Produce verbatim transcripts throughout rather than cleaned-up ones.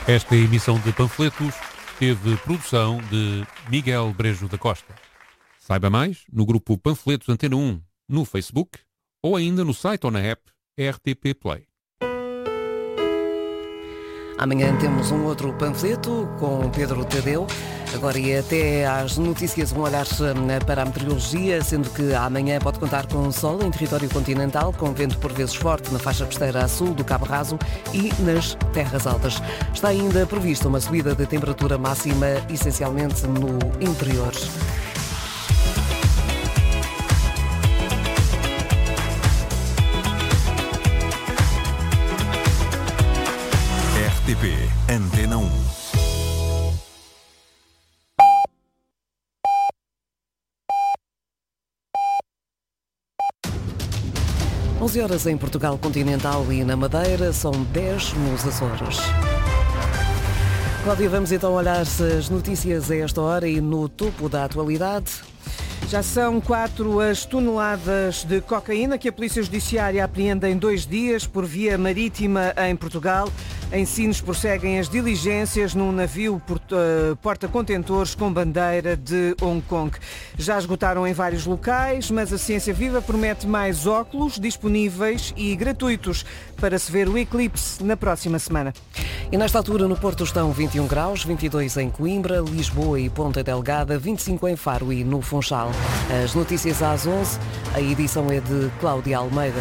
Esta emissão de panfletos teve produção de Miguel Brejo da Costa. Saiba mais no grupo Panfletos Antena um, no Facebook ou ainda no site ou na app R T P Play. Amanhã temos um outro panfleto com Pedro Tadeu. Agora e até às notícias, um olhar para a meteorologia, sendo que amanhã pode contar com sol em território continental, com vento por vezes forte na faixa costeira a sul do Cabo Raso e nas terras altas. Está ainda prevista uma subida de temperatura máxima, essencialmente no interior. R T P Antena um. onze horas em Portugal continental e na Madeira, são dez nos Açores. Cláudia, vamos então olhar as notícias a esta hora e no topo da atualidade. Já são quatro as toneladas de cocaína que a Polícia Judiciária apreende em dois dias por via marítima em Portugal. Em Sines prosseguem as diligências num navio porta-contentores com bandeira de Hong Kong. Já esgotaram em vários locais, mas a Ciência Viva promete mais óculos disponíveis e gratuitos para se ver o eclipse na próxima semana. E nesta altura no Porto estão vinte e um graus, vinte e dois em Coimbra, Lisboa e Ponta Delgada, vinte e cinco em Faro e no Funchal. As notícias às onze, a edição é de Cláudia Almeida.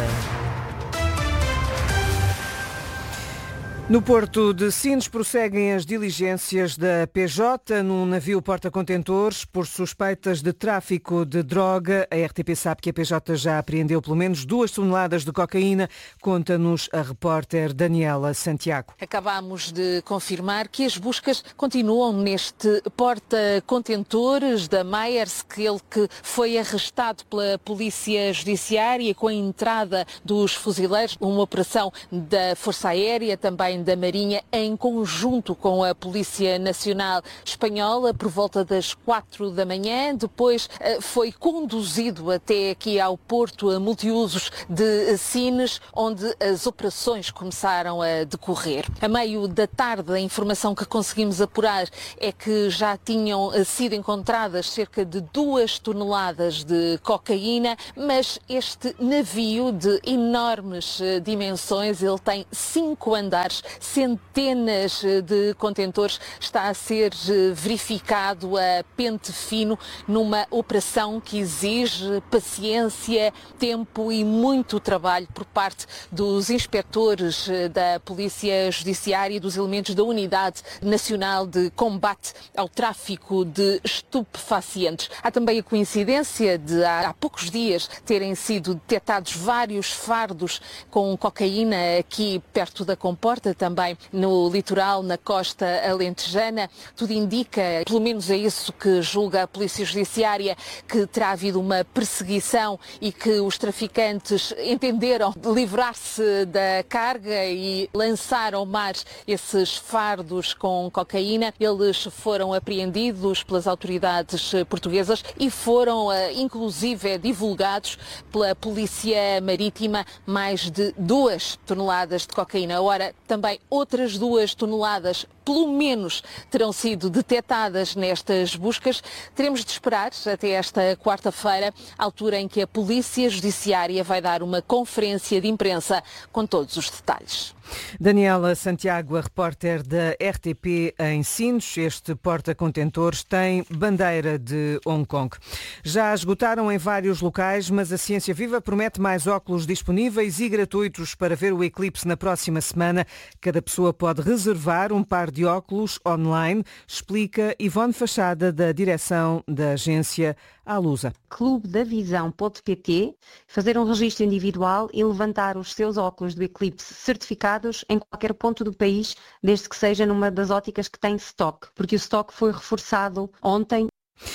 No Porto de Sines prosseguem as diligências da P J num navio porta-contentores por suspeitas de tráfico de droga. A R T P sabe que a P J já apreendeu pelo menos duas toneladas de cocaína, conta-nos a repórter Daniela Santiago. Acabamos de confirmar que as buscas continuam neste porta-contentores da Maersk, ele que foi arrestado pela Polícia Judiciária com a entrada dos fuzileiros, uma operação da Força Aérea, também da Marinha, em conjunto com a Polícia Nacional Espanhola, por volta das quatro da manhã. Depois foi conduzido até aqui ao Porto Multiusos de Sines, onde as operações começaram a decorrer. A meio da tarde, a informação que conseguimos apurar é que já tinham sido encontradas cerca de duas toneladas de cocaína, mas este navio de enormes dimensões, ele tem cinco andares, centenas de contentores, está a ser verificado a pente fino numa operação que exige paciência, tempo e muito trabalho por parte dos inspectores da Polícia Judiciária e dos elementos da Unidade Nacional de Combate ao Tráfico de Estupefacientes. Há também a coincidência de há, há poucos dias terem sido detectados vários fardos com cocaína aqui perto da Comporta, também no litoral, na costa alentejana. Tudo indica, pelo menos é isso que julga a Polícia Judiciária, que terá havido uma perseguição e que os traficantes entenderam livrar-se da carga e lançar ao mar esses fardos com cocaína. Eles foram apreendidos pelas autoridades portuguesas e foram, inclusive, divulgados pela Polícia Marítima mais de duas toneladas de cocaína. Ora, também outras duas toneladas, pelo menos, terão sido detectadas nestas buscas. Teremos de esperar até esta quarta-feira, altura em que a Polícia Judiciária vai dar uma conferência de imprensa com todos os detalhes. Daniela Santiago, a repórter da R T P em Sines. Este porta-contentores tem bandeira de Hong Kong. Já esgotaram em vários locais, mas a Ciência Viva promete mais óculos disponíveis e gratuitos para ver o eclipse na próxima semana. Cada pessoa pode reservar um par de óculos online, explica Ivone Fachada, da direção da agência Alusa. clube da visão ponto pt, fazer um registro individual e levantar os seus óculos do eclipse certificados em qualquer ponto do país, desde que seja numa das óticas que tem stock, porque o stock foi reforçado ontem.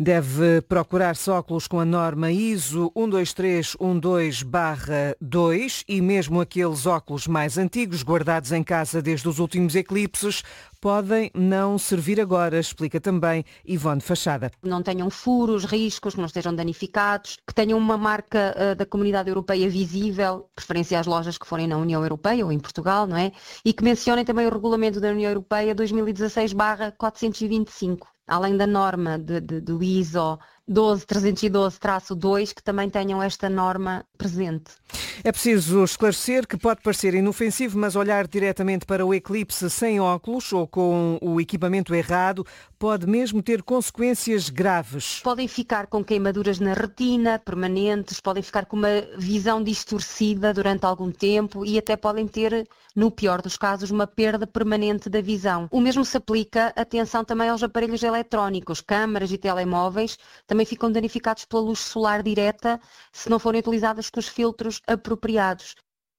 Deve procurar-se óculos com a norma I S O um dois três um dois barra dois e mesmo aqueles óculos mais antigos, guardados em casa desde os últimos eclipses, podem não servir agora, explica também Ivone Fachada. Não tenham furos, riscos, que não estejam danificados, que tenham uma marca uh, da Comunidade Europeia visível, preferência às lojas que forem na União Europeia ou em Portugal, não é? E que mencionem também o regulamento da União Europeia dois mil e dezasseis barra quatrocentos e vinte e cinco. Além da norma de, de, do I S O doze trezentos e doze traço dois, que também tenham esta norma presente. É preciso esclarecer que pode parecer inofensivo, mas olhar diretamente para o eclipse sem óculos ou com o equipamento errado pode mesmo ter consequências graves. Podem ficar com queimaduras na retina permanentes, podem ficar com uma visão distorcida durante algum tempo e até podem ter, no pior dos casos, uma perda permanente da visão. O mesmo se aplica, atenção, também aos aparelhos eletrónicos, câmaras e telemóveis, também ficam danificados pela luz solar direta se não forem utilizadas com os filtros apropriados.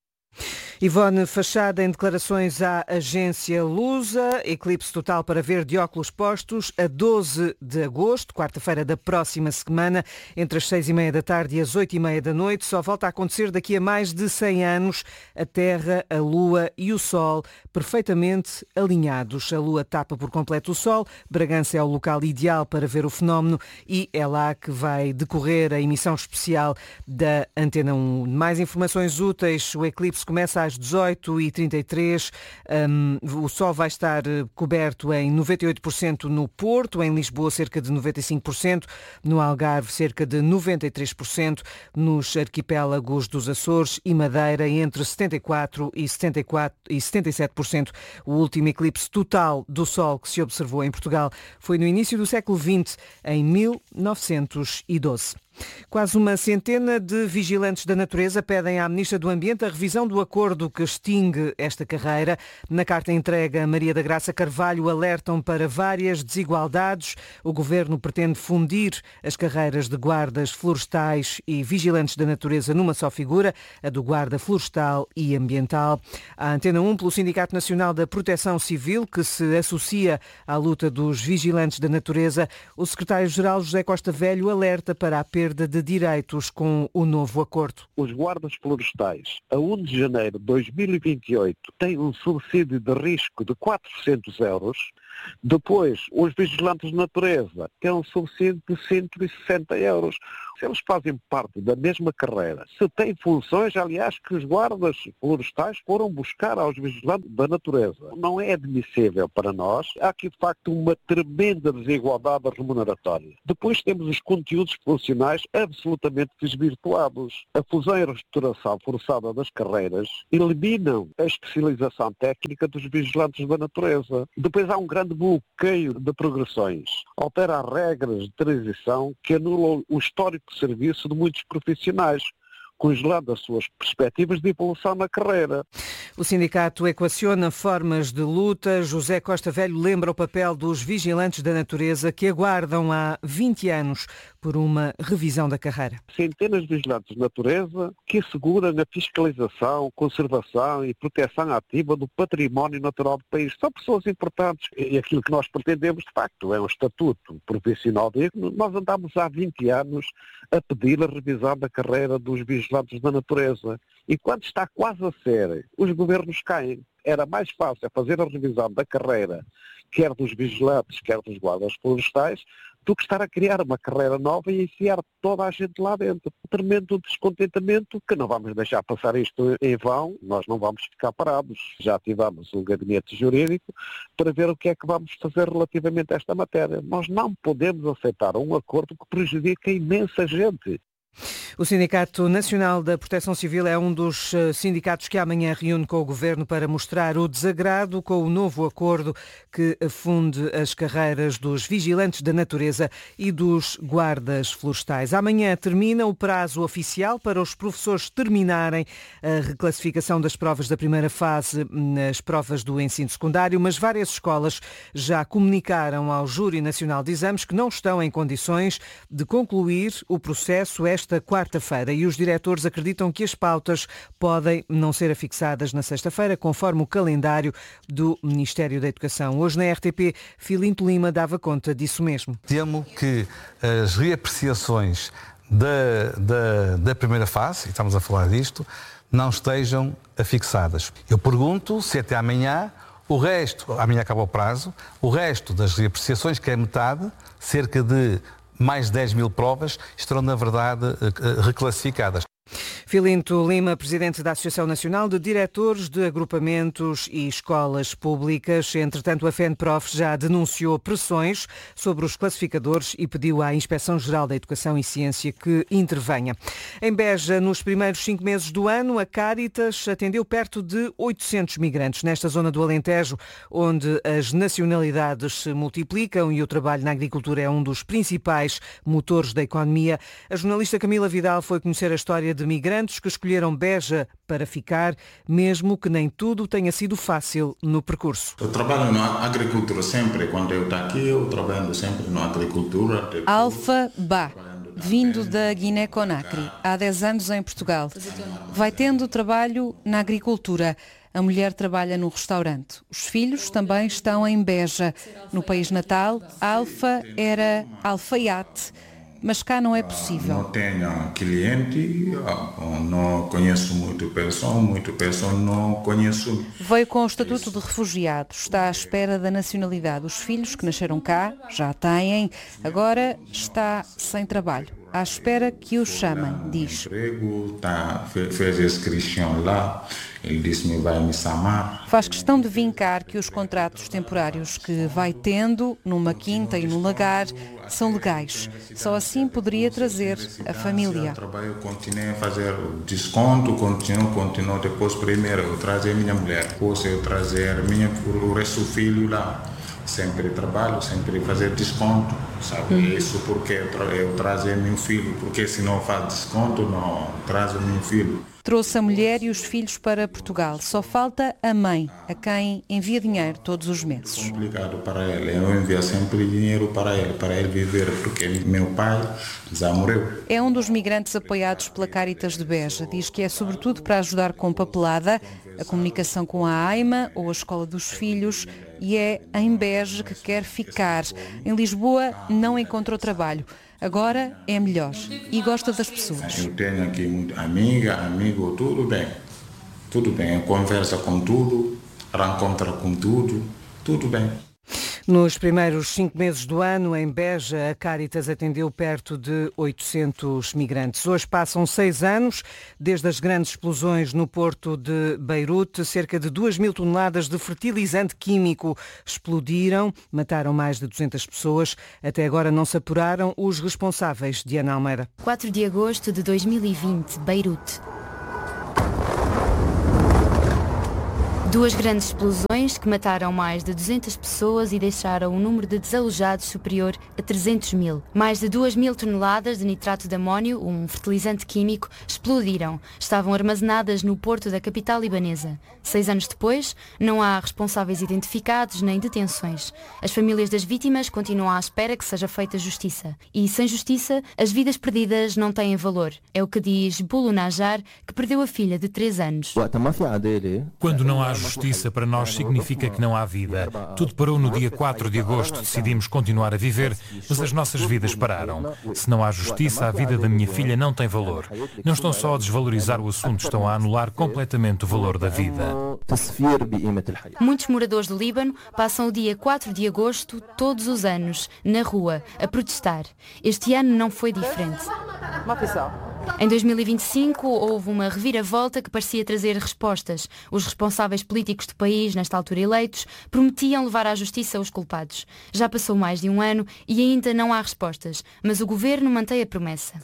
Ivone Fachada em declarações à agência Lusa. Eclipse total para ver de óculos postos a doze de agosto, quarta-feira da próxima semana, entre as seis e meia da tarde e as oito e meia da noite. Só volta a acontecer daqui a mais de cem anos. A Terra, a Lua e o Sol perfeitamente alinhados. A Lua tapa por completo o Sol. Bragança é o local ideal para ver o fenómeno e é lá que vai decorrer a emissão especial da Antena um. Mais informações úteis. O eclipse começa às dezoito e trinta e três. Um, o sol vai estar coberto em noventa e oito por cento no Porto, em Lisboa cerca de noventa e cinco por cento, no Algarve cerca de noventa e três por cento, nos arquipélagos dos Açores e Madeira entre setenta e quatro por cento e setenta e quatro por cento e setenta e sete por cento. O último eclipse total do Sol que se observou em Portugal foi no início do século vinte, em mil novecentos e doze. Quase uma centena de vigilantes da natureza pedem à Ministra do Ambiente a revisão do acordo que extingue esta carreira. Na carta entregue a Maria da Graça Carvalho alertam para várias desigualdades. O Governo pretende fundir as carreiras de guardas florestais e vigilantes da natureza numa só figura, a do guarda florestal e ambiental. A Antena um, pelo Sindicato Nacional da Proteção Civil, que se associa à luta dos vigilantes da natureza, o secretário-geral José Costa Velho alerta para a perda de direitos com o novo acordo. Os guardas florestais, a primeiro de janeiro de dois mil e vinte e oito, têm um subsídio de risco de quatrocentos euros. Depois, os vigilantes de natureza têm um subsídio de cento e sessenta euros. Se eles fazem parte da mesma carreira, se têm funções, aliás, que os guardas florestais foram buscar aos vigilantes da natureza, não é admissível para nós. Há aqui, de facto, uma tremenda desigualdade remuneratória. Depois temos os conteúdos profissionais absolutamente desvirtuados. A fusão e a reestruturação forçada das carreiras eliminam a especialização técnica dos vigilantes da natureza. Depois há um grande bloqueio de progressões. Altera as regras de transição que anulam o histórico de serviço de muitos profissionais, congelando as suas perspectivas de evolução na carreira. O sindicato equaciona formas de luta. José Costa Velho lembra o papel dos vigilantes da natureza que aguardam há vinte anos por uma revisão da carreira. Centenas de vigilantes de natureza que asseguram a fiscalização, conservação e proteção ativa do património natural do país. São pessoas importantes e aquilo que nós pretendemos, de facto, é um estatuto profissional digno. Nós andamos há vinte anos a pedir a revisão da carreira dos vigilantes da natureza. E quando está quase a ser, os governos caem. Era mais fácil fazer a revisão da carreira, quer dos vigilantes, quer dos guardas florestais, do que estar a criar uma carreira nova e enfiar toda a gente lá dentro. Um tremendo descontentamento que não vamos deixar passar isto em vão, nós não vamos ficar parados. Já ativamos um gabinete jurídico para ver o que é que vamos fazer relativamente a esta matéria. Nós não podemos aceitar um acordo que prejudica imensa gente. O Sindicato Nacional da Proteção Civil é um dos sindicatos que amanhã reúne com o Governo para mostrar o desagrado com o novo acordo que funde as carreiras dos vigilantes da natureza e dos guardas florestais. Amanhã termina o prazo oficial para os professores terminarem a reclassificação das provas da primeira fase nas provas do ensino secundário, mas várias escolas já comunicaram ao Júri Nacional de Exames que não estão em condições de concluir o processo esta esta quarta-feira e os diretores acreditam que as pautas podem não ser afixadas na sexta-feira, conforme o calendário do Ministério da Educação. Hoje na R T P, Filinto Lima dava conta disso mesmo. Temo que as reapreciações da, da, da primeira fase, e estamos a falar disto, não estejam afixadas. Eu pergunto se até amanhã, o resto, amanhã acaba o prazo, o resto das reapreciações, que é metade, cerca de mais de dez mil provas, estarão, na verdade, reclassificadas. Filinto Lima, presidente da Associação Nacional de Diretores de Agrupamentos e Escolas Públicas. Entretanto, a FENPROF já denunciou pressões sobre os classificadores e pediu à Inspeção-Geral da Educação e Ciência que intervenha. Em Beja, nos primeiros cinco meses do ano, a Cáritas atendeu perto de oitocentos migrantes nesta zona do Alentejo, onde as nacionalidades se multiplicam e o trabalho na agricultura é um dos principais motores da economia. A jornalista Camila Vidal foi conhecer a história de migrantes que escolheram Beja para ficar, mesmo que nem tudo tenha sido fácil no percurso. Eu trabalho na agricultura sempre, quando eu estou aqui, eu trabalho sempre na agricultura. Alfa Ba, vindo da Guiné-Conakry, há dez anos em Portugal. Vai tendo trabalho na agricultura. A mulher trabalha no restaurante. Os filhos também estão em Beja. No país natal, Alfa era alfaiate. Mas cá não é possível. Não tenho cliente, não conheço muito pessoa, muito pessoa não conheço. Veio com o estatuto de refugiado, está à espera da nacionalidade. Os filhos que nasceram cá já a têm, agora está sem trabalho. À espera que o chamem, diz. Tá, fez inscrição lá, ele disse-me vai me chamar. Faz questão de vincar que os contratos temporários que vai tendo numa quinta e no lagar são legais. Só assim poderia trazer a família. Eu continuei a fazer desconto, continuo, continuo. Depois primeiro eu trazer minha mulher, depois eu trazer minha, o resto do filho lá. Sempre trabalho, sempre fazer desconto, sabe? Uhum. Isso porque eu, tra eu trazer meu filho, porque se não faz desconto, não trazo meu filho. Trouxe a mulher e os filhos para Portugal. Só falta a mãe, a quem envia dinheiro todos os meses. É complicado para ele. Eu envio sempre dinheiro para ele, para ele viver, porque meu pai já morreu. É um dos migrantes apoiados pela Cáritas de Beja. Diz que é sobretudo para ajudar com papelada, a comunicação com a AIMA ou a escola dos filhos, e é em Beja que quer ficar. Em Lisboa não encontrou trabalho. Agora é melhor e gosta das pessoas. Eu tenho aqui muita amiga, amigo, tudo bem. Tudo bem, conversa com tudo, reencontra com tudo, tudo bem. Nos primeiros cinco meses do ano, em Beja, a Cáritas atendeu perto de oitocentos migrantes. Hoje passam seis anos desde as grandes explosões no porto de Beirute. Cerca de duas mil toneladas de fertilizante químico explodiram, mataram mais de duzentas pessoas. Até agora não se apuraram os responsáveis. Diana Almeida. quatro de agosto de dois mil e vinte, Beirute. Duas grandes explosões que mataram mais de duzentas pessoas e deixaram um número de desalojados superior a trezentos mil. Mais de duas mil toneladas de nitrato de amónio, um fertilizante químico, explodiram. Estavam armazenadas no porto da capital libanesa. Seis anos depois, não há responsáveis identificados nem detenções. As famílias das vítimas continuam à espera que seja feita justiça. E sem justiça, as vidas perdidas não têm valor. É o que diz Bulo Najar, que perdeu a filha de três anos. Quando não há justiça, para nós significa que não há vida. Tudo parou no dia quatro de agosto, decidimos continuar a viver, mas as nossas vidas pararam. Se não há justiça, a vida da minha filha não tem valor. Não estão só a desvalorizar o assunto, estão a anular completamente o valor da vida. Muitos moradores do Líbano passam o dia quatro de agosto, todos os anos, na rua, a protestar. Este ano não foi diferente. Em dois mil e vinte e cinco houve uma reviravolta que parecia trazer respostas. Os responsáveis políticos do país, nesta altura eleitos, prometiam levar à justiça os culpados. Já passou mais de um ano e ainda não há respostas, mas o governo mantém a promessa.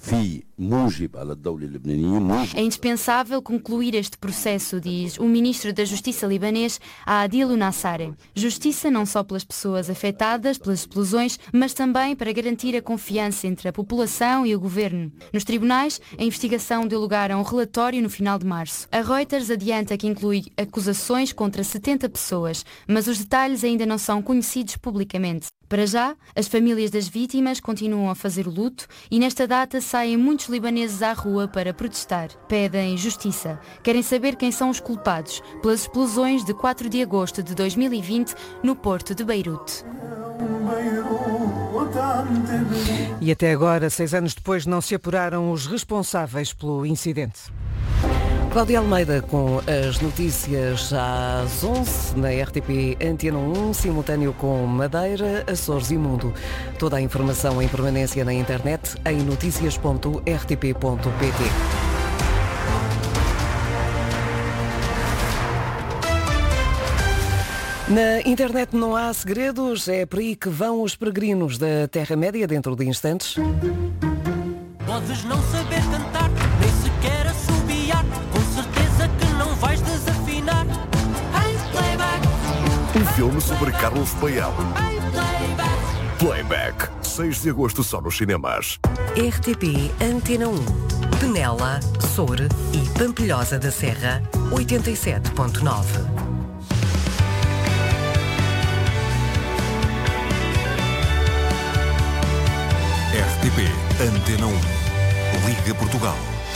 É indispensável concluir este processo, diz o ministro da Justiça libanês, Adil Nassare. Justiça não só pelas pessoas afetadas pelas explosões, mas também para garantir a confiança entre a população e o governo. Nos tribunais, a investigação deu lugar a um relatório no final de março. A Reuters adianta que inclui acusações contra setenta pessoas, mas os detalhes ainda não são conhecidos publicamente. Para já, as famílias das vítimas continuam a fazer o luto e nesta data saem muitos libaneses à rua para protestar. Pedem justiça. Querem saber quem são os culpados pelas explosões de quatro de agosto de dois mil e vinte no porto de Beirute. E até agora, seis anos depois, não se apuraram os responsáveis pelo incidente. Cláudia Almeida com as notícias às onze na R T P Antena um, simultâneo com Madeira, Açores e Mundo. Toda a informação em permanência na internet em notícias ponto r t p ponto p t. Na internet não há segredos, é por aí que vão os peregrinos da Terra-média dentro de instantes. Podes não saber cantar, nem sequer assobiar, com certeza que não vais desafinar. Hey, playback. Um filme sobre Carlos Paião. Hey, playback. Playback, seis de agosto só nos cinemas. R T P Antena um, Penela, Soure e Pampilhosa da Serra, oitenta e sete ponto nove. R T P Antena um. Liga Portugal.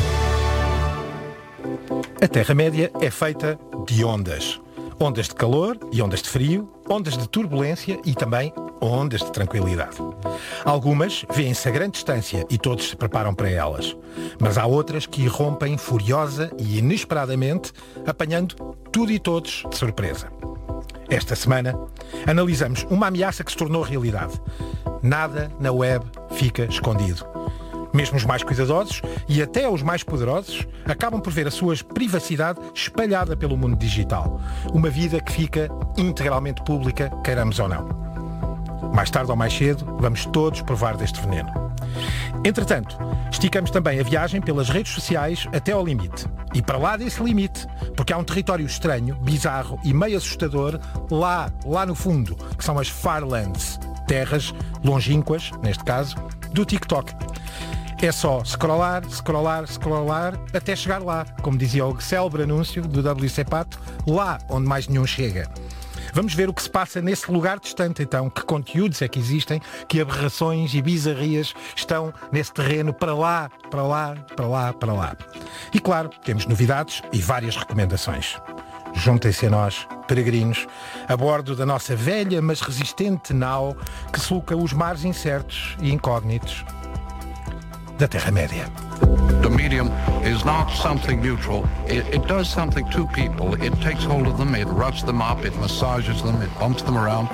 A Terra-média é feita de ondas. Ondas de calor e ondas de frio, ondas de turbulência e também ondas de tranquilidade. Algumas vêem-se a grande distância e todos se preparam para elas. Mas há outras que irrompem furiosa e inesperadamente, apanhando tudo e todos de surpresa. Esta semana, analisamos uma ameaça que se tornou realidade. Nada na web fica escondido. Mesmo os mais cuidadosos e até os mais poderosos acabam por ver a sua privacidade espalhada pelo mundo digital. Uma vida que fica integralmente pública, queiramos ou não. Mais tarde ou mais cedo, vamos todos provar deste veneno. Entretanto, esticamos também a viagem pelas redes sociais até ao limite. E para lá desse limite, porque há um território estranho, bizarro e meio assustador lá, lá no fundo, que são as Farlands, terras longínquas, neste caso, do TikTok. É só scrollar, scrollar, scrollar, até chegar lá, como dizia o célebre anúncio do W C Pato, lá onde mais nenhum chega. Vamos ver o que se passa nesse lugar distante, então, que conteúdos é que existem, que aberrações e bizarrias estão nesse terreno para lá, para lá, para lá, para lá. E claro, temos novidades e várias recomendações. Juntem-se a nós, peregrinos, a bordo da nossa velha mas resistente nau que sulca os mares incertos e incógnitos da Terra-média. The medium is not something neutral. It, it does something to people. It takes hold of them, it roughs them up, it massages them, it bumps them around.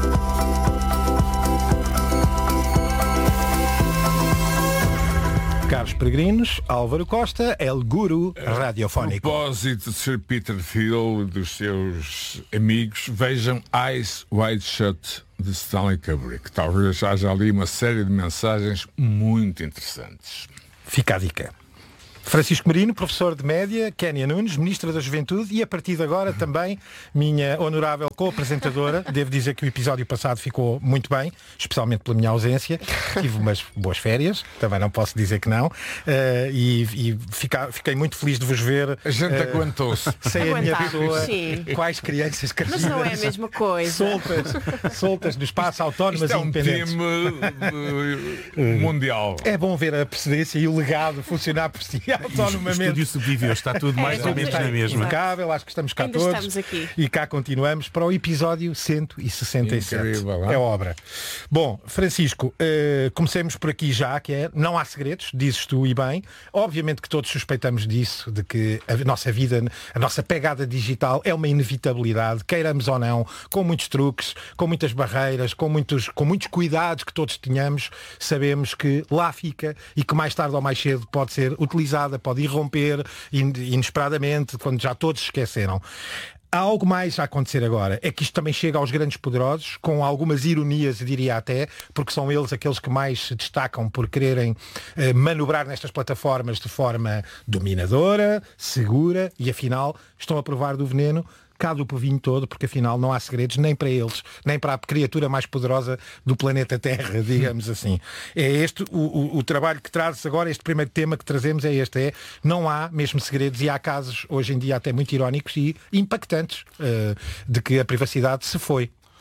Caros peregrinos, Álvaro Costa, El Guru Radiofónico. A propósito de Sir Peter Thiel e dos seus amigos, vejam Eyes Wide Shut de Stanley Kubrick. Talvez haja ali uma série de mensagens muito interessantes. Fica a dica. Francisco Marino, professor de média, Kénia Nunes, ministra da Juventude e a partir de agora também minha honorável co-apresentadora. Devo dizer que o episódio passado ficou muito bem, especialmente pela minha ausência. Tive umas boas férias, também não posso dizer que não. Uh, e e fica, fiquei muito feliz de vos ver. A gente uh, aguentou-se. Sem a minha pessoa, quais crianças crescidas. Mas não é a mesma coisa. Soltas, soltas no espaço, autónomas Isto é e um independentes. time mundial. É bom ver a precedência e o legado funcionar por si. Autonomamente. O estúdio sobreviveu, está tudo mais é, ou menos na mesma. Impecável, acho que estamos cá Ainda todos. Estamos aqui. E cá continuamos para o episódio cento e sessenta e sete. Incrível, é obra. Bom, Francisco, uh, comecemos por aqui já, que é, não há segredos, dizes tu e bem. Obviamente que todos suspeitamos disso, de que a nossa vida, a nossa pegada digital é uma inevitabilidade, queiramos ou não, com muitos truques, com muitas barreiras, com muitos, com muitos cuidados que todos tenhamos, sabemos que lá fica e que mais tarde ou mais cedo pode ser utilizada, pode irromper inesperadamente, quando já todos se esqueceram. Há algo mais a acontecer agora, é que isto também chega aos grandes poderosos, com algumas ironias, diria até, porque são eles aqueles que mais se destacam por quererem eh, manobrar nestas plataformas de forma dominadora, segura, e afinal estão a provar do veneno cá do povinho todo, porque afinal não há segredos nem para eles, nem para a criatura mais poderosa do planeta Terra, digamos assim. É este o, o, o trabalho que traz agora, este primeiro tema que trazemos é este, é não há mesmo segredos e há casos hoje em dia até muito irónicos e impactantes uh, de que a privacidade se foi.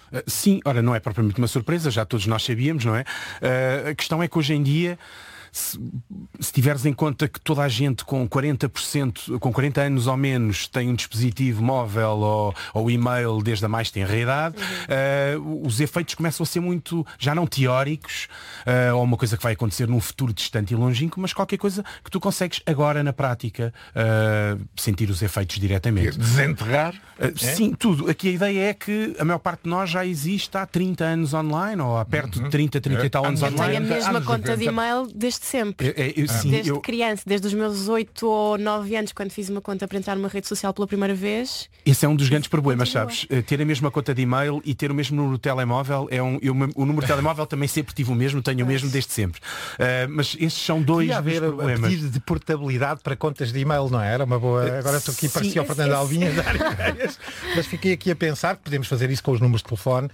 Uh, sim, ora, não é propriamente uma surpresa, já todos nós sabíamos, não é? Uh, a questão é que hoje em dia, se, se tiveres em conta que toda a gente com quarenta por cento, com quarenta anos ou menos tem um dispositivo móvel ou, ou e-mail desde a mais tenra idade, uhum. uh, os efeitos começam a ser muito, já não teóricos, uh, ou uma coisa que vai acontecer num futuro distante e longínquo, mas qualquer coisa que tu consegues agora na prática uh, sentir os efeitos diretamente. Desenterrar? Uh, é? Sim, tudo. Aqui a ideia é que a maior parte de nós já existe há trinta anos online, ou há perto uhum. de trinta, trinta e tal anos eu online. Eu tenho a mesma conta de e-mail desde sempre. Eu, eu, sim, desde eu... criança, desde os meus oito ou nove anos, quando fiz uma conta para entrar numa rede social pela primeira vez. Esse é um dos grandes problemas, sabes? Ter a mesma conta de e-mail e ter o mesmo número de telemóvel é um. Eu, o número de telemóvel também sempre tive o mesmo, tenho o mesmo desde sempre. Uh, mas estes são dois dos problemas. A pedido de portabilidade para contas de e-mail, não é? Era uma boa. Agora estou aqui, parecia o Fernando Alvinha dar ideias, mas fiquei aqui a pensar que podemos fazer isso com os números de telefone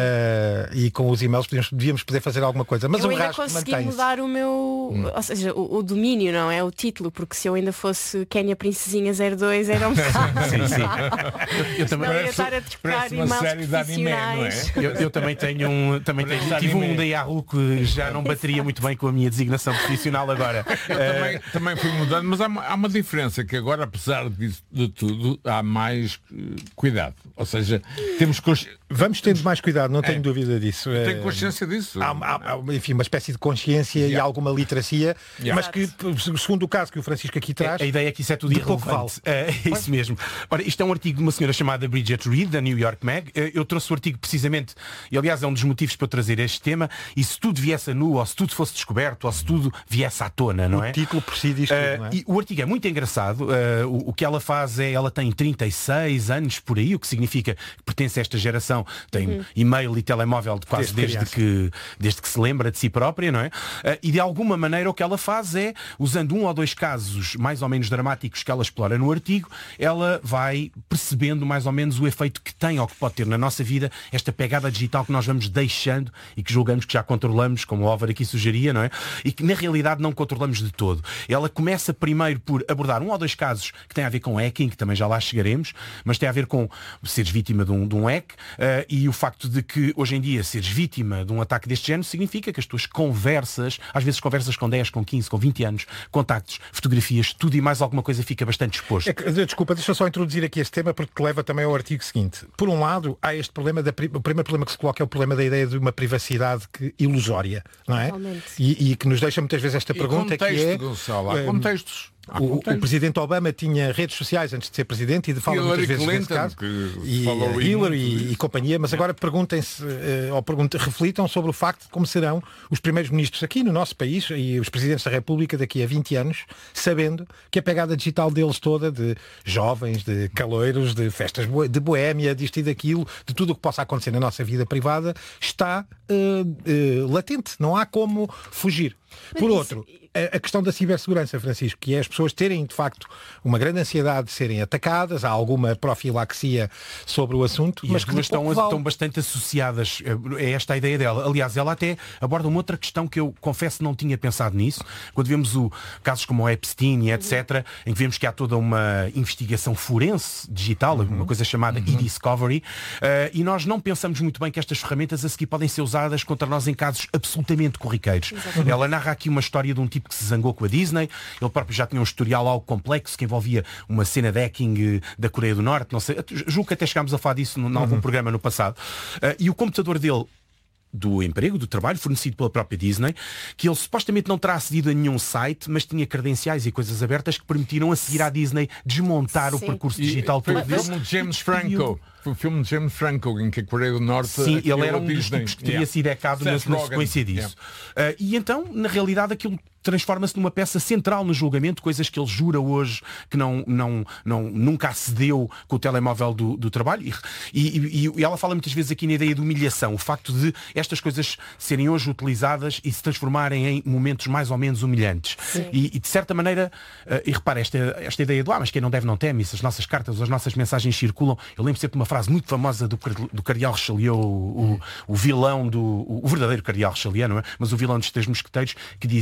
uh, e com os e-mails podemos, devíamos poder fazer alguma coisa. Mas eu o ainda resto consegui mantém-se. Mudar o meu, hum. ou seja, o, o domínio, não é? O título, porque se eu ainda fosse Kénia Princesinha zero dois era um bocado. Sim, sim. Eu, eu também ia estar a trocar uma série de anime, não é? Eu, eu também tenho um, também tenho, tive um da Yahoo que já não bateria muito bem com a minha designação profissional agora. Eu uh... também, também fui mudando, mas há, há uma diferença que agora, apesar de, de tudo, há mais uh, cuidado. Ou seja, temos consci... Vamos tendo mais cuidado, não tenho é. dúvida disso. Tenho consciência disso. Há, há, há, enfim, uma espécie de consciência yeah. e alguma literacia, yeah. mas que, segundo o caso que o Francisco aqui traz, a, a ideia é que isso é tudo irrelevante. É, é isso mesmo. Ora, isto é um artigo de uma senhora chamada Bridget Reed, da New York Mag. Eu trouxe o artigo precisamente, e aliás é um dos motivos para eu trazer este tema, e se tudo viesse a nu, ou se tudo fosse descoberto, ou se tudo viesse à tona, não é? O título por si diz tudo, uh, não é? E o artigo é muito engraçado. Uh, o, o que ela faz é, ela tem trinta e seis anos por aí, o que significa que pertence a esta geração, tem uhum. e-mail e telemóvel de quase desde, desde que, desde que se lembra de si própria, não é? Uh, e de alguma maneira o que ela faz é, usando um ou dois casos mais ou menos dramáticos que ela explora no artigo, ela vai percebendo mais ou menos o efeito que tem ou que pode ter na nossa vida esta pegada digital que nós vamos deixando e que julgamos que já controlamos, como o Álvaro aqui sugeria, não é? E que na realidade não controlamos de todo. Ela começa primeiro por abordar um ou dois casos que têm a ver com hacking, que também já lá chegaremos, mas tem a ver com seres vítima de um, de um hack uh, e o facto de que hoje em dia seres vítima de um ataque deste género significa que as tuas conversas, às vezes conversas com dez, com quinze, com vinte anos, contactos, fotografias, tudo e mais alguma coisa fica bastante exposto. É que, desculpa, deixa eu só introduzir aqui este tema porque te leva também ao artigo seguinte. Por um lado, há este problema, da, o primeiro problema que se coloca é o problema da ideia de uma privacidade que, ilusória, não é? E, e que nos deixa muitas vezes esta pergunta, e contexto, que é... Gonçalo, há contextos. O, o Presidente Obama tinha redes sociais antes de ser Presidente e de fala muitas vezes nesse caso e uh, Hillary e, e companhia, mas agora perguntem-se uh, ou perguntem, reflitam sobre o facto de como serão os primeiros ministros aqui no nosso país e os Presidentes da República daqui a vinte anos, sabendo que a pegada digital deles toda, de jovens, de caloiros, de festas de boémia, disto e daquilo, de tudo o que possa acontecer na nossa vida privada, está uh, uh, latente, não há como fugir. Por outro, a questão da cibersegurança, Francisco, que é as pessoas terem, de facto, uma grande ansiedade de serem atacadas, há alguma profilaxia sobre o assunto, e mas as duas estão, vale. estão bastante associadas, é esta a ideia dela. Aliás, ela até aborda uma outra questão que eu confesso não tinha pensado nisso, quando vemos o, casos como o Epstein e etcétera, uhum. em que vemos que há toda uma investigação forense digital, uhum. uma coisa chamada uhum. e-discovery, uh, e nós não pensamos muito bem que estas ferramentas a seguir podem ser usadas contra nós em casos absolutamente corriqueiros. Exatamente. Ela narra aqui uma história de um tipo que se zangou com a Disney, ele próprio já tinha um historial algo complexo que envolvia uma cena de hacking da Coreia do Norte, não sei, julgo que até chegámos a falar disso em algum uhum. programa no passado, uh, e o computador dele do emprego, do trabalho, fornecido pela própria Disney, que ele supostamente não terá acedido a nenhum site, mas tinha credenciais e coisas abertas que permitiram a seguir à Disney desmontar Sim. o percurso digital e, todo dele. Foi o James Franco. Foi o filme de James Franco, em que a Coreia do Norte... Sim, ele era um dos tipos que teria yeah. sido hackado na, na sequência disso. Yeah. Uh, e então, na realidade, aquilo transforma-se numa peça central no julgamento, coisas que ele jura hoje que não, não, não, nunca acedeu com o telemóvel do, do trabalho. E, e, e ela fala muitas vezes aqui na ideia de humilhação, o facto de estas coisas serem hoje utilizadas e se transformarem em momentos mais ou menos humilhantes. E, e de certa maneira, uh, e repara, esta, esta ideia do ah, mas quem não deve não teme, se as nossas cartas, as nossas mensagens circulam. Eu lembro sempre de uma frase muito famosa do, do Cardeal Richelieu, o, o, o vilão do... o verdadeiro Cardeal Richelieu, não é? Mas o vilão dos Três Mosqueteiros, que dizia: dê-me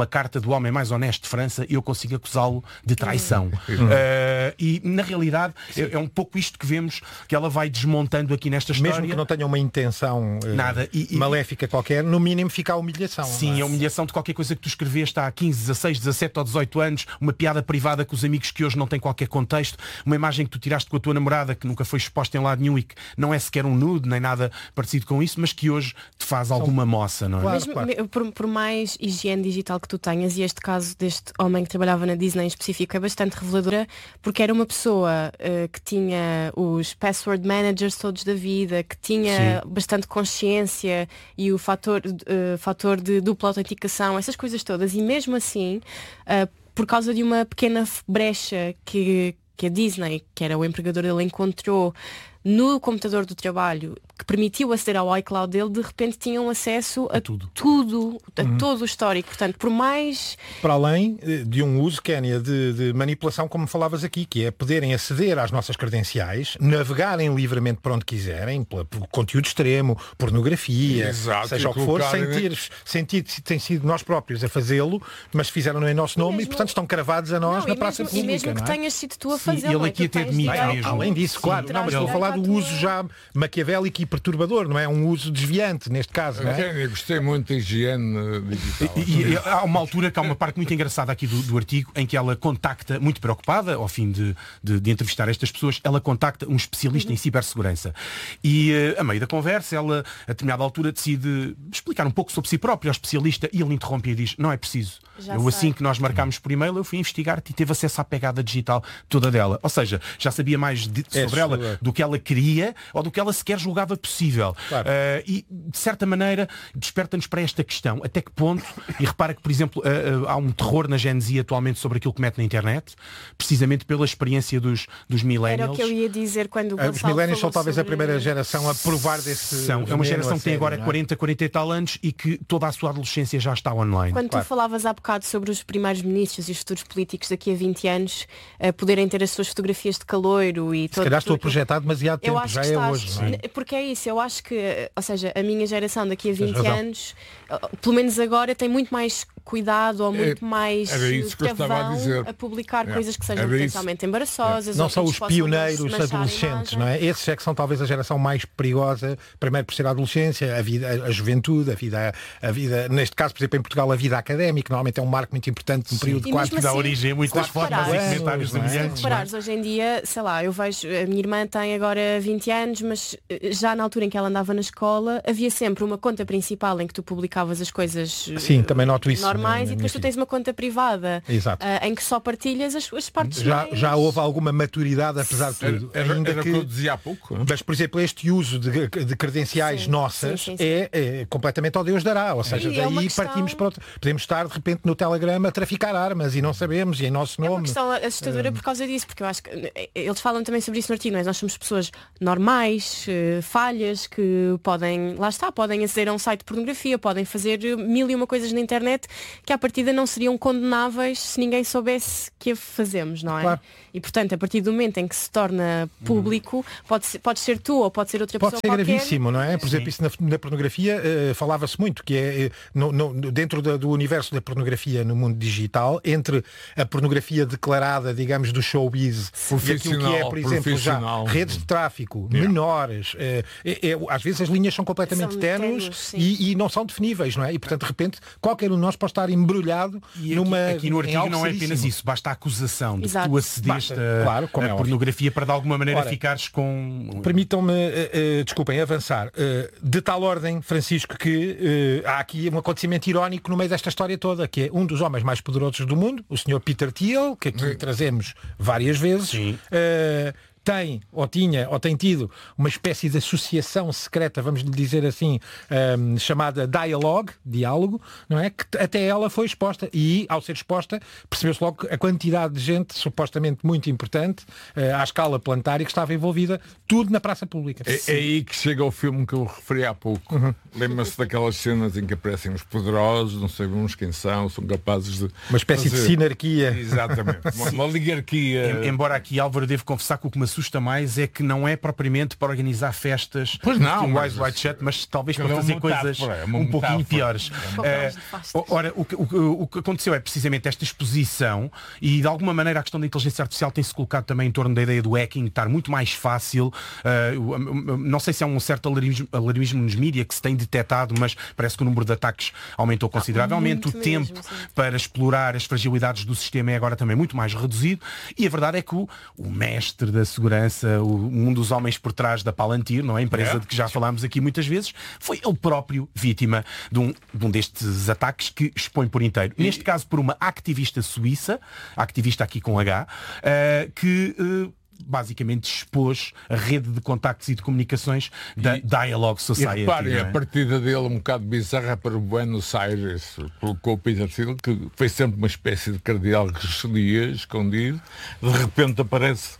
uma carta do homem mais honesto de França, eu consigo acusá-lo de traição. Uhum. Uh, e na realidade é, é um pouco isto que vemos que ela vai desmontando aqui nesta história. Mesmo que não tenha uma intenção uh, Nada. E, e, maléfica qualquer, no mínimo fica a humilhação. Sim, é? a humilhação de qualquer coisa que tu escreveste há quinze, dezasseis, dezassete ou dezoito anos, uma piada privada com os amigos que hoje não tem qualquer contexto, uma imagem que tu tiraste com a tua namorada que nunca foi exposta em lado nenhum e que não é sequer um nude, nem nada parecido com isso, mas que hoje te faz alguma moça, não é? Claro, Mesmo, claro. Por, por mais higiene digital que tu tenhas, e este caso deste homem que trabalhava na Disney em específico é bastante reveladora, porque era uma pessoa uh, que tinha os password managers todos da vida, que tinha Sim. bastante consciência e o fator, uh, fator de dupla autenticação, essas coisas todas, e mesmo assim, uh, por causa de uma pequena brecha que, que a Disney, que era o empregador dele, encontrou no computador do trabalho, que permitiu aceder ao iCloud dele, de repente tinham acesso a, a tudo, tudo a uhum. todo o histórico. Portanto, por mais... Para além de um uso, Kénia, de, de manipulação, como falavas aqui, que é poderem aceder às nossas credenciais, navegarem livremente por onde quiserem, por, por conteúdo extremo, pornografia, Exato, seja o que for, sem ter sentido, tem sido nós próprios a fazê-lo, mas fizeram-no em nosso nome mesmo... e, portanto, estão cravados a nós não, na praça mesmo, pública. E mesmo que não é? tenhas sido tu a fazê-lo. Sim, ele aqui até admite mesmo. Além disso, Sim, claro, não, mas estou a falar do uso já maquiavélico e perturbador, não é? Um uso desviante, neste caso, não é? Eu gostei muito da higiene digital. E, e há uma altura que há uma parte muito engraçada aqui do, do artigo em que ela contacta, muito preocupada, ao fim de, de, de entrevistar estas pessoas, ela contacta um especialista uhum. em cibersegurança. E a meio da conversa, ela, a determinada altura, decide explicar um pouco sobre si própria ao especialista e ele interrompe e diz, não é preciso. Já eu, sei. Assim que nós marcámos por e-mail, eu fui investigar-te e teve acesso à pegada digital toda dela. Ou seja, já sabia mais de, sobre é, ela é. do que ela queria ou do que ela sequer julgava possível. Claro. Uh, e, de certa maneira, desperta-nos para esta questão. Até que ponto, e repara que, por exemplo, uh, uh, há um terror na Gen Z atualmente sobre aquilo que mete na internet, precisamente pela experiência dos, dos millennials. Era o que eu ia dizer quando o uh, Os millennials são talvez sobre... a primeira geração a provar desse... São. É uma geração que tem agora é? quarenta, quarenta e tal anos e que toda a sua adolescência já está online. Quando claro. tu falavas há bocado sobre os primeiros ministros e os futuros políticos daqui a vinte anos uh, poderem ter as suas fotografias de caloiro e... Se todo, calhar estou a projetar demasiado tempo, já é estás... hoje. Não é? Porque é isso, eu acho que, ou seja, a minha geração daqui a vinte anos, pelo menos agora, tem muito mais cuidado ou muito é, mais travão a, a publicar é. coisas que sejam era potencialmente isso. embaraçosas. É. Não são os pioneiros adolescentes, não é? Esses é que são talvez a geração mais perigosa, primeiro por ser a adolescência, a vida, a, a juventude, a vida, a vida, neste caso, por exemplo, em Portugal, a vida académica, que normalmente é um marco muito importante no período de quatro que dá origem a muitas formas e comentários semelhantes. Se reparares, hoje em dia, sei lá, eu vejo, a minha irmã tem agora vinte anos, mas já na altura em que ela andava na escola, havia sempre uma conta principal em que tu publicavas as coisas Sim, também noto isso, normais né, e depois tu tens uma conta privada uh, em que só partilhas as, as partes já, mais... já houve alguma maturidade apesar de tudo. Era, ainda era que... que eu dizia há pouco. Mas, por exemplo, este uso de, de credenciais sim, nossas sim, sim, sim. É, é completamente ao Deus dará. Ou seja, e daí é questão... partimos para outro. Podemos estar de repente no Telegram a traficar armas e não sabemos, e em nosso nome. É uma questão assustadora uh... por causa disso, porque eu acho que eles falam também sobre isso no artigo, nós somos pessoas normais, uh, falhas, que podem, lá está, podem aceder a um site de pornografia, podem fazer mil e uma coisas na internet que à partida não seriam condenáveis se ninguém soubesse que a fazemos, não é? Claro. E portanto, a partir do momento em que se torna público, hum. pode, ser, pode ser tu ou pode ser outra pode pessoa Pode ser qualquer. Gravíssimo, não é? Por Sim. exemplo, isso na, na pornografia uh, falava-se muito, que é uh, no, no, dentro da, do universo da pornografia no mundo digital, entre a pornografia declarada, digamos, do showbiz e aquilo que é, por exemplo, já redes de tráfico, yeah. menores, uh, é, é, às vezes as linhas são completamente ténues e, e não são definíveis, não é? E portanto, de repente, qualquer um de nós pode estar embrulhado e numa... Aqui, aqui no artigo não é apenas isso, basta a acusação de Exato. que tu acedeste basta, a, claro, a é pornografia óbvio. Para de alguma maneira Ora, ficares com... Permitam-me, uh, uh, desculpem, avançar. Uh, de tal ordem, Francisco, que uh, há aqui um acontecimento irónico no meio desta história toda, que é um dos homens mais poderosos do mundo, o senhor Peter Thiel, que aqui Sim. trazemos várias vezes, Sim. Uh, tem, ou tinha, ou tem tido uma espécie de associação secreta, vamos lhe dizer assim, um, chamada Dialogue, diálogo, não é? Que até ela foi exposta e, ao ser exposta, percebeu-se logo a quantidade de gente, supostamente muito importante, uh, à escala planetária, que estava envolvida, tudo na praça pública. É, é aí que chega o filme que eu referi há pouco. Uhum. Lembra-se daquelas cenas em que aparecem os poderosos, não sabemos quem são, são capazes de... Uma espécie fazer... de sinarquia. Exatamente. Uma, uma oligarquia. Embora aqui, Álvaro, devo confessar que o que me assusta mais é que não é propriamente para organizar festas pois não, de mas, Eyes Wide Shut, mas talvez para é fazer metáfora, coisas é um pouquinho metáfora. piores. Uh, ora, o que, o, o que aconteceu é precisamente esta exposição e de alguma maneira a questão da inteligência artificial tem-se colocado também em torno da ideia do hacking estar muito mais fácil. Uh, não sei se é um certo alarmismo, alarmismo nos mídias que se tem detectado, mas parece que o número de ataques aumentou consideravelmente. O tempo mesmo, para explorar as fragilidades do sistema é agora também muito mais reduzido e a verdade é que o, o mestre da segurança, o, um dos homens por trás da Palantir, não é? A empresa é. de que já falámos aqui muitas vezes, foi ele próprio vítima de um, de um destes ataques que expõe por inteiro. E... Neste caso por uma ativista suíça, ativista aqui com H, uh, que... Uh, basicamente expôs a rede de contactos e de comunicações da e, Dialogue Society. E repare, é? a partida dele um bocado bizarra para o Buenos Aires, colocou o Peter Thiel, que foi sempre uma espécie de cardeal richelieu escondido, de repente aparece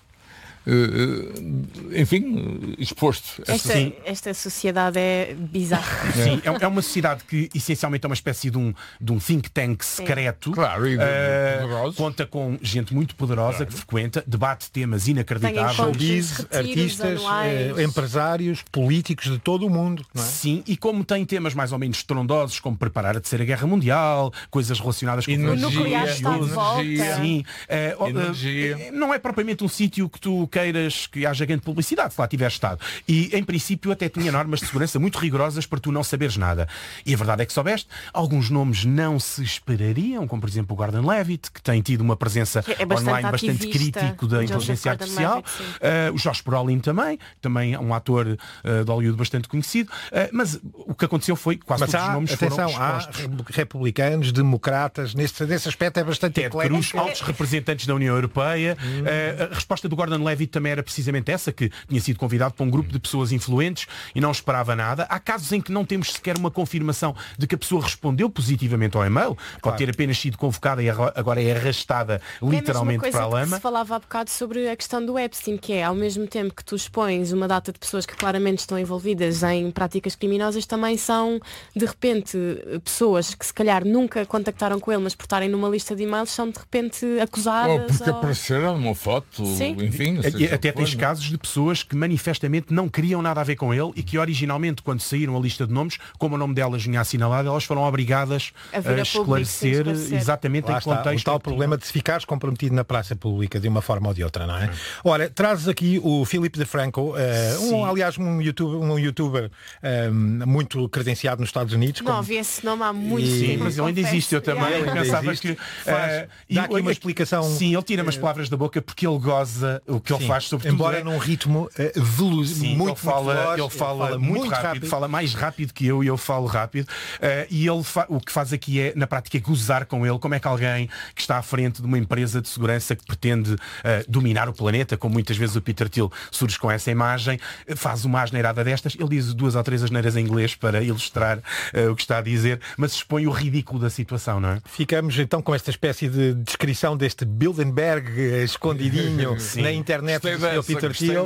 Uh, enfim, exposto. Esta, esta sociedade é bizarra. Sim, é, é uma sociedade que essencialmente é uma espécie de um, de um think tank secreto. Claro, e de, uh, conta com gente muito poderosa claro. que frequenta, debate temas inacreditáveis. Diz artistas, eh, empresários, políticos de todo o mundo. Não é? Sim, e como tem temas mais ou menos estrondosos, como preparar a Terceira Guerra Mundial, coisas relacionadas com o nuclear está de volta. Sim, uh, uh, não é propriamente um sítio que tu queiras que haja grande publicidade, se lá tiver estado. E, em princípio, até tinha normas de segurança muito rigorosas para tu não saberes nada. E a verdade é que soubeste, alguns nomes não se esperariam, como, por exemplo, o Gordon Levitt, que tem tido uma presença é bastante online bastante crítico da inteligência artificial. Uh, o Josh Brolin também, também é um ator uh, de Hollywood bastante conhecido. Uh, mas o que aconteceu foi que quase mas todos há, os nomes atenção, foram expostos. Há republicanos, democratas, nesse, nesse aspecto é bastante Ted Cruz, altos representantes da União Europeia. Hum. Uh, a resposta do Gordon Levitt também era precisamente essa, que tinha sido convidado para um grupo de pessoas influentes e não esperava nada. Há casos em que não temos sequer uma confirmação de que a pessoa respondeu positivamente ao e-mail. Pode claro. ter apenas sido convocada e agora é arrastada literalmente é para a a lama. Se falava há bocado sobre a questão do Epstein, que é ao mesmo tempo que tu expões uma data de pessoas que claramente estão envolvidas em práticas criminosas, também são de repente pessoas que se calhar nunca contactaram com ele, mas por estarem numa lista de e-mails são de repente acusadas. Ou porque ou... apareceram numa foto. Sim. Enfim, até tens casos de pessoas que manifestamente não queriam nada a ver com ele e que originalmente, quando saíram a lista de nomes, como o nome delas vinha assinalado, elas foram obrigadas a, a, a esclarecer, esclarecer exatamente Lá em está, contexto. O tal problema de se ficares comprometido na praça pública de uma forma ou de outra, não é? Hum. Olha, trazes aqui o Philip DeFranco, uh, um, aliás, um youtuber, um youtuber um, muito credenciado nos Estados Unidos. Não havia esse nome há muito e... tempo. Mas ele ainda existe, eu também. Yeah. Pensava que. Faz, uh, dá aqui uma explicação. Sim, ele tira umas palavras da boca porque ele goza o que sim, ele faz, sobretudo. Embora é... num ritmo uh, veloz, sim, muito, ele fala, muito veloz, ele fala, ele fala muito, muito rápido, rápido, fala mais rápido que eu e eu falo rápido. Uh, e ele fa... o que faz aqui é, na prática, gozar com ele. Como é que alguém que está à frente de uma empresa de segurança que pretende uh, dominar o planeta, como muitas vezes o Peter Thiel surge com essa imagem, faz uma asneirada destas. Ele diz duas ou três asneiras em inglês para ilustrar uh, o que está a dizer, mas expõe o ridículo da situação, não é? Ficamos então com esta espécie de descrição deste Bilderberg escondidinho na internet do senhor Peter Thiel,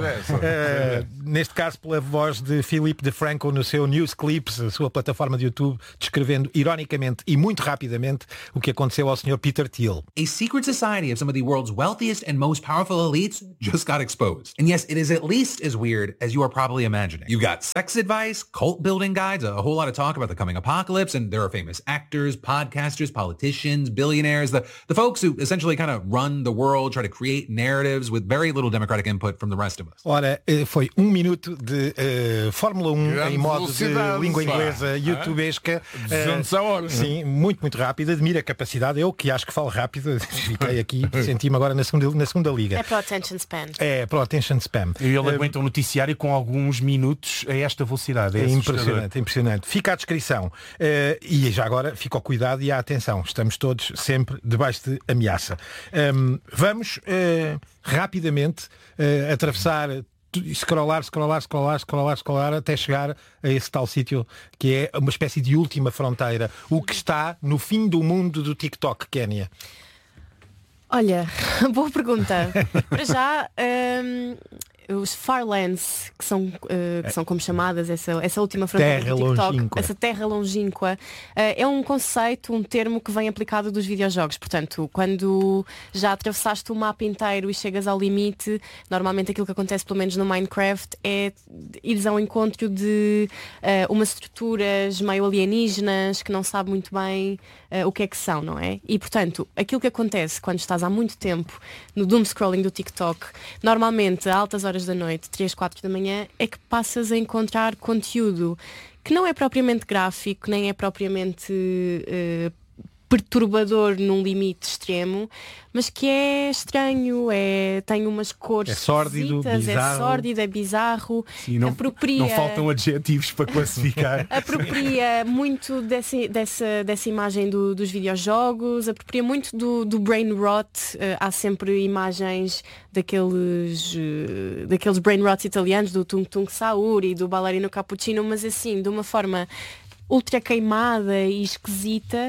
uh, neste caso pela voz de Philip DeFranco no seu News Clips, a sua plataforma de YouTube, descrevendo ironicamente e muito rapidamente o que aconteceu ao senhor Peter Thiel. A secret society of some of the world's wealthiest and most powerful elites just got exposed. And yes, it is at least as weird as you are probably imagining. You've got sex advice, cult building guides, a whole lot of talk about the coming apocalypse, and there are famous actors, podcasters, politicians, billionaires, the, the folks who essentially kind of run the world, try to create narratives with very little democratic input from the rest of us. Ora, foi um minuto de uh, Fórmula um grande em modo de língua inglesa ah, youtubesca. duzentos a hora. Sim, muito, muito rápido. Admiro a capacidade. Eu que acho que falo rápido, fiquei aqui, senti-me agora na segunda, na segunda liga. É para o attention span. É para o attention span. E ele aguenta um noticiário com alguns minutos a esta velocidade. É, é impressionante, impressionante. Fica a descrição. Uh, e já agora fica o cuidado e a atenção. Estamos todos sempre debaixo de ameaça. Um, vamos uh, rapidamente uh, atravessar, scrollar, scrollar, scrollar, scrollar, scrollar, até chegar a esse tal sítio que é uma espécie de última fronteira. O que está no fim do mundo do TikTok, Kénia? Olha, boa pergunta. Para já, hum, os Farlands, que são, uh, que são como chamadas, essa, essa última fronteira terra do TikTok, longínqua. essa terra longínqua, uh, é um conceito, um termo que vem aplicado dos videojogos. Portanto, quando já atravessaste o mapa inteiro e chegas ao limite, normalmente aquilo que acontece, pelo menos no Minecraft, é ires ao encontro de uh, umas estruturas meio alienígenas que não sabe muito bem uh, o que é que são, não é? E, portanto, aquilo que acontece quando estás há muito tempo no doom scrolling do TikTok, normalmente a altas horas da noite, três, quatro da manhã, é que passas a encontrar conteúdo que não é propriamente gráfico, nem é propriamente uh, perturbador num limite extremo, mas que é estranho, é, tem umas cores é sórdido, esquisitas, bizarro. é sórdido, é bizarro, Sim, não, apropria, não faltam adjetivos para classificar. apropria muito dessa, dessa, dessa imagem do, dos videojogos, apropria muito do, do brain rot. Uh, há sempre imagens daqueles, uh, daqueles brain rots italianos, do Tung Tung Sauri, do Ballerino Cappuccino, mas assim, de uma forma ultra queimada e esquisita.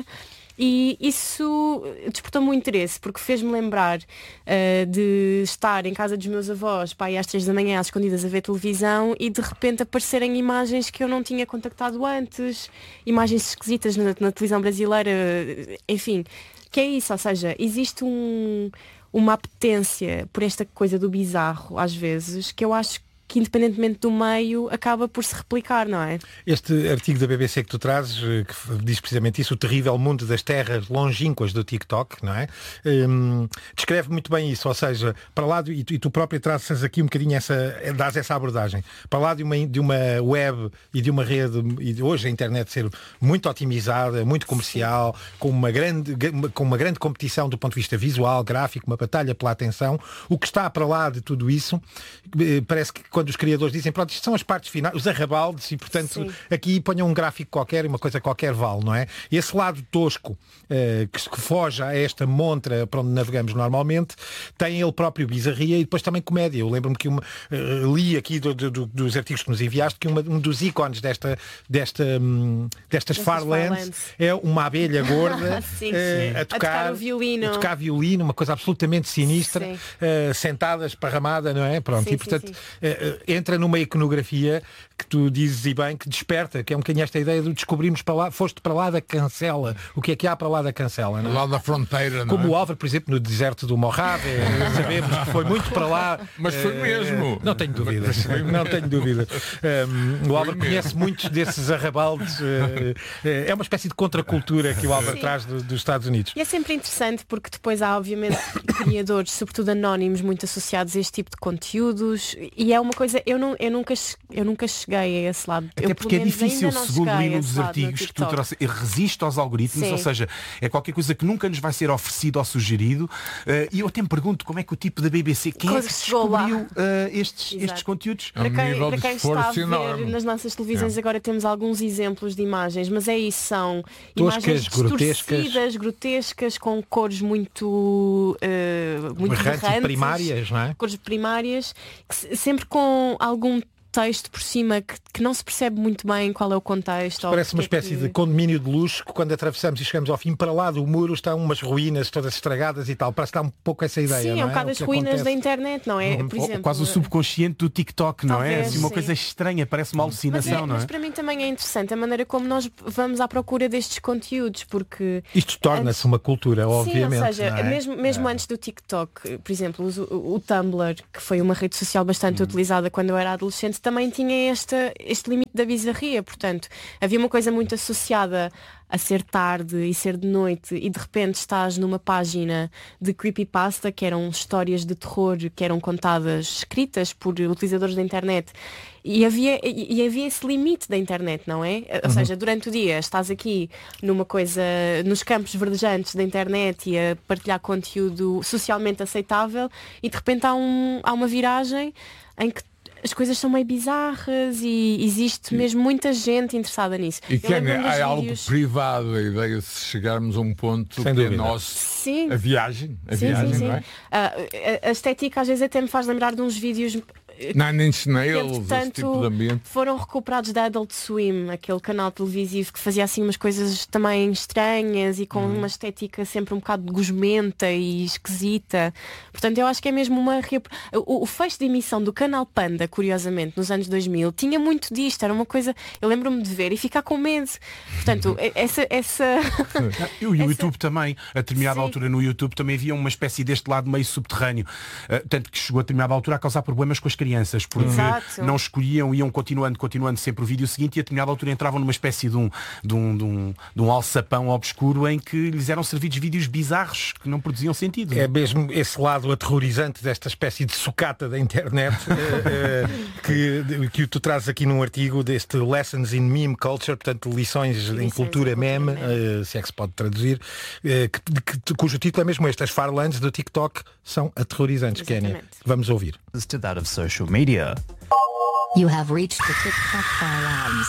E isso despertou-me o interesse, porque fez-me lembrar uh, de estar em casa dos meus avós, pá, às três da manhã, às escondidas a ver televisão, e de repente aparecerem imagens que eu não tinha contactado antes, imagens esquisitas na, na televisão brasileira, enfim, que é isso, ou seja, existe um, uma apetência por esta coisa do bizarro, às vezes, que eu acho que independentemente do meio acaba por se replicar, não é? Este artigo da B B C que tu trazes, que diz precisamente isso, o terrível mundo das terras longínquas do TikTok, não é? Hum, descreve muito bem isso, ou seja, para lá, do, e, tu, e tu próprio trazes aqui um bocadinho essa, dás essa abordagem, para lá de uma, de uma web e de uma rede, e de hoje a internet ser muito otimizada, muito comercial, com uma, grande, com uma grande competição do ponto de vista visual, gráfico, uma batalha pela atenção, o que está para lá de tudo isso, parece que quando os criadores dizem, pronto, isto são as partes finais, os arrabaldes, e portanto Sim. aqui ponham um gráfico qualquer e uma coisa qualquer vale, não é? Esse lado tosco uh, que, que foge a esta montra para onde navegamos normalmente, tem ele próprio bizarria e depois também comédia. Eu lembro-me que uma, uh, li aqui do, do, do, dos artigos que nos enviaste que uma, um dos ícones desta, desta, um, destas Farlands é uma abelha gorda sim, uh, sim. A, tocar, a tocar o violino. A tocar violino, uma coisa absolutamente sinistra, uh, sentada, esparramada, não é? Pronto, sim, e portanto sim, sim. entra numa iconografia que tu dizes e bem, que desperta, que é um bocadinho esta ideia de descobrirmos para lá, foste para lá da cancela, o que é que há para lá da cancela, não é? Lá da fronteira, não Como é? o Álvaro, por exemplo, no deserto do Mojave, sabemos que foi muito para lá. Mas foi uh, mesmo. Não tenho dúvidas, não tenho dúvida. Um, o Álvaro conhece muitos desses arrabaldes, uh, uh, é uma espécie de contracultura que o Álvaro Sim. traz do, dos Estados Unidos. E é sempre interessante porque depois há obviamente criadores, sobretudo anónimos, muito associados a este tipo de conteúdos, e é uma coisa, eu, não, eu, nunca, eu nunca cheguei a esse lado. Até eu, porque é difícil, segundo li nos lado artigos que tu trouxe, resiste aos algoritmos, Sim. ou seja, é qualquer coisa que nunca nos vai ser oferecido ou sugerido. Uh, e eu até me pergunto como é que o tipo da B B C, quem Quando é que chegou lá. descobriu uh, estes, estes conteúdos? Para quem, para quem está a ver nas nossas televisões É. agora temos alguns exemplos de imagens, mas é isso, são Toscas, imagens grotescas. distorcidas, grotescas, com cores muito, uh, muito Berrantes, berrantes, primárias, não é? cores primárias, que se- sempre com algum texto por cima que, que não se percebe muito bem qual é o contexto. ou Parece uma porque é espécie que- de condomínio de luxo que quando atravessamos e chegamos ao fim, para lá do muro estão umas ruínas todas estragadas e tal. Parece que dá um pouco essa ideia, Sim, não é um bocado O as que ruínas acontece. da internet, não é? Por Ou exemplo, quase o subconsciente do TikTok, não é? Talvez, Assim, uma sim. coisa estranha, parece uma Mas, alucinação, é, não mas é? para mim também é interessante a maneira como nós vamos à procura destes conteúdos, porque Isto torna-se uma cultura, obviamente. Sim, ou seja, não é? mesmo, mesmo antes do TikTok, por exemplo, o, o Tumblr, que foi uma rede social bastante utilizada quando eu era adolescente, também tinha esta, este limite da bizarria. Portanto, havia uma coisa muito associada a ser tarde e ser de noite, e de repente estás numa página de creepypasta, que eram histórias de terror que eram contadas, escritas por utilizadores da internet. E havia, e, e havia esse limite da internet, não é? Ou Uhum. seja, durante o dia estás aqui numa coisa, nos campos verdejantes da internet e a partilhar conteúdo socialmente aceitável, e de repente há, um, há uma viragem em que as coisas são meio bizarras e existe mesmo muita gente interessada nisso. E Eu que é, lembro-me dos é algo vídeos- privado, a ideia se chegarmos a um ponto Sem que é dúvida. nosso. Sim. A viagem, a Sim, viagem, sim, sim. não é? Ah, a, a estética às vezes até me faz lembrar de uns vídeos Nine Inch Nails, esse Portanto, tipo de ambiente. foram recuperados da Adult Swim, aquele canal televisivo que fazia assim umas coisas também estranhas e com Uhum. uma estética sempre um bocado gosmenta e esquisita. Portanto, eu acho que é mesmo uma... rep- O, o fecho de emissão do canal Panda, curiosamente, nos anos dois mil, tinha muito disto. Era uma coisa... Eu lembro-me de ver e ficar com medo. Portanto, essa... essa... E o YouTube também, a determinada altura no YouTube também havia uma espécie deste lado meio subterrâneo, uh, tanto que chegou a determinada altura a causar problemas com as crianças, porque Exato. não escolhiam, iam continuando, continuando sempre o vídeo seguinte e a determinada altura entravam numa espécie de um, de um, de um, de um alçapão obscuro em que lhes eram servidos vídeos bizarros que não produziam sentido. É mesmo esse lado aterrorizante desta espécie de sucata da internet eh, eh, que, que tu trazes aqui num artigo deste Lessons in Meme Culture, portanto lições em cultura meme, eh, se é que se pode traduzir, eh, que, que, cujo título é mesmo este: as Farlands do TikTok são aterrorizantes, Kénia. Vamos ouvir. To that of social media. You have reached the TikTok Farlands.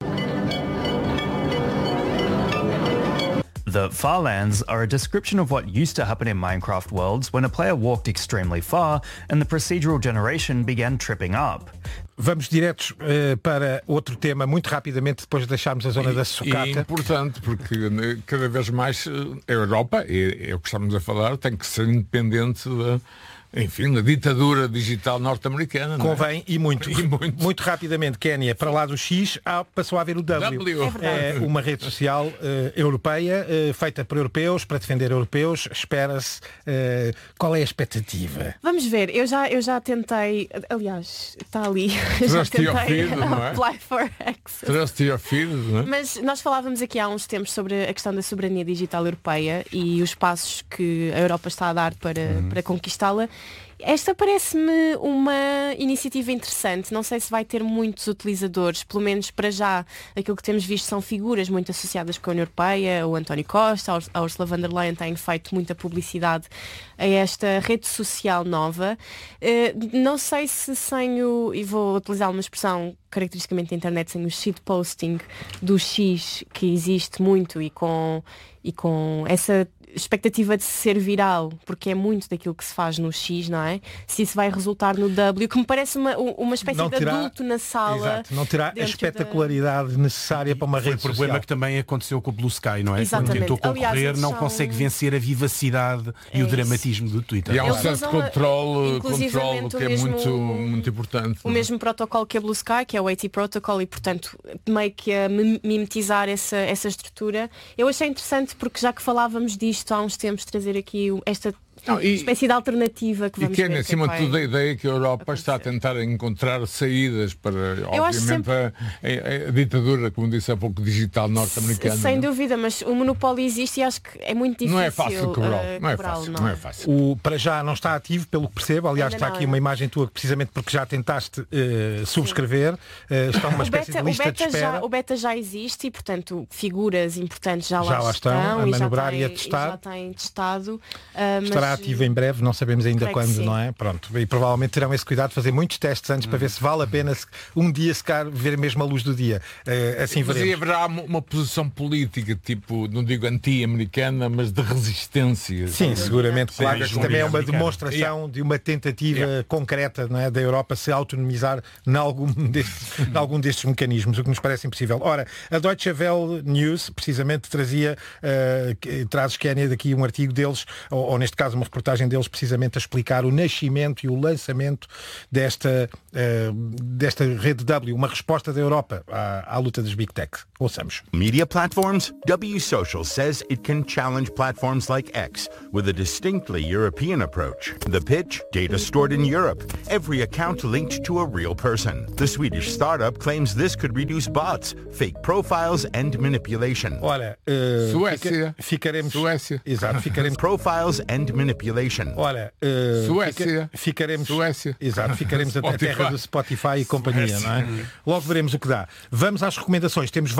The Farlands are a description of what used to happen in Minecraft worlds when a player walked extremely far and the procedural generation began tripping up. Vamos diretos uh, para outro tema, muito rapidamente, depois de deixarmos a zona E, da e sucata. é importante, porque né, cada vez mais a Europa, é, é o que estamos a falar, tem que ser independente da, enfim, da ditadura digital norte-americana. Convém, não é? e, muito. e muito. Muito rapidamente, Kénia, para lá do X, há, passou a haver o W. W. É uma rede social uh, europeia, uh, feita por europeus, para defender europeus. Espera-se. Uh, qual é a expectativa? Vamos ver, eu já, eu já tentei, aliás, está ali, já Trust your tentei feed, não é? apply for access. Trust your feed, não é? Mas nós falávamos aqui há uns tempos sobre a questão da soberania digital europeia e os passos que a Europa está a dar para, Uhum. para conquistá-la. Esta parece-me uma iniciativa interessante. Não sei se vai ter muitos utilizadores, pelo menos para já. Aquilo que temos visto são figuras muito associadas com a União Europeia, o António Costa, a Ursula von der Leyen têm feito muita publicidade a esta rede social nova. Uh, não sei se sem o, e vou utilizar uma expressão caracteristicamente da internet, sem o shitposting do X, que existe muito e com, e com essa expectativa de ser viral, porque é muito daquilo que se faz no X, não é? Se isso vai resultar no W, que me parece uma, uma espécie Não de terá- adulto na sala. Exato, não terá a dentro espetacularidade necessária para uma Foi o rede problema social. que também aconteceu com o Blue Sky, não é? Exatamente. Quando tentou concorrer, Aliás, não eles consegue são- vencer a vivacidade e É o isso. dramatismo do Twitter. E há um Eles certo usam, controle, inclusivamente, controle o que é mesmo- muito, muito importante. O não é? mesmo protocolo que a Blue Sky, que é o A T Protocol, e portanto meio que a mim- mimetizar essa, essa estrutura. Eu achei interessante porque já que falávamos disto há uns tempos, trazer aqui o- esta Não, e- espécie de alternativa que E vamos que é, ver. acima o que é de que tudo, a vai- ideia que a Europa está a tentar encontrar saídas para, Eu acho obviamente, sempre- a, a- a ditadura, como disse há pouco, digital norte-americana. Sem não é? dúvida, mas o monopólio existe e acho que é muito difícil. Não é fácil cobrá-lo, uh, não é cobrá-lo, fácil, não não é? é fácil. O, para já não está ativo, pelo que percebo. Aliás, Ainda está não, aqui ainda. uma imagem tua, precisamente porque já tentaste eh, subscrever. Eh, está uma O espécie beta, de o, lista de beta espera. já, o beta já existe e, portanto, figuras importantes já, Já lá estão, a e manobrar já têm, e a testar. já têm testado. uh, Estará mas, ativo em breve, não sabemos ainda creio que quando, sim. não é? Pronto. E provavelmente terão esse cuidado de fazer muitos testes antes para ver se vale a pena se- um dia sequer ver mesmo a luz do dia. Eh, assim Mas aí veremos. haverá uma, uma posição política, tipo, não digo anti-americana, mas de resistência. Sim, seguramente, claro, Sim, isto também é uma americana. demonstração Yeah. de uma tentativa concreta, não é, da Europa se autonomizar em algum destes, em algum destes mecanismos, o que nos parece impossível. Ora, a Deutsche Welle News precisamente trazia, uh, que- traz Kénia daqui um artigo deles, ou, ou neste caso uma reportagem deles, precisamente a explicar o nascimento e o lançamento desta, uh, desta rede W, uma resposta da Europa à, à luta dos Big Tech. Ouçamos. Media platforms? W Social says it can challenge platforms like X with a distinctly European approach. The pitch? Data stored in Europe. Every account linked to a real person. The Swedish startup claims this could reduce bots, fake profiles and manipulation. Ora, uh, Suécia. fica- ficaremos... Suécia. Exato, ficaremos... Profiles and manipulation. Ora, uh, Suécia. fica- ficaremos, Suécia. Exato, ficaremos até a terra Spotify. do Spotify e companhia, Suécia. não é? Logo veremos o que dá. Vamos às recomendações. Temos